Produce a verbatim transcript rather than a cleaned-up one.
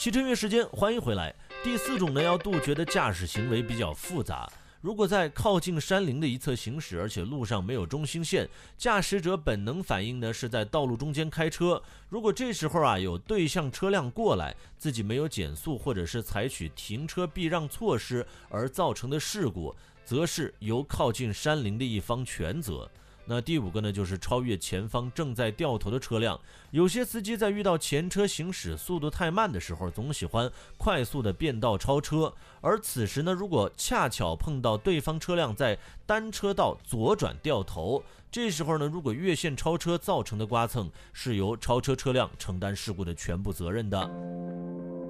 汽车音乐时间，欢迎回来。第四种呢，要杜绝的驾驶行为比较复杂。如果在靠近山林的一侧行驶，而且路上没有中心线，驾驶者本能反应呢是在道路中间开车。如果这时候啊有对向车辆过来，自己没有减速或者是采取停车避让措施而造成的事故，则是由靠近山林的一方全责。那第五个呢，就是超越前方正在掉头的车辆。有些司机在遇到前车行驶速度太慢的时候，总喜欢快速的变道超车，而此时呢，如果恰巧碰到对方车辆在单车道左转掉头，这时候呢，如果越线超车造成的刮蹭，是由超车车辆承担事故的全部责任的。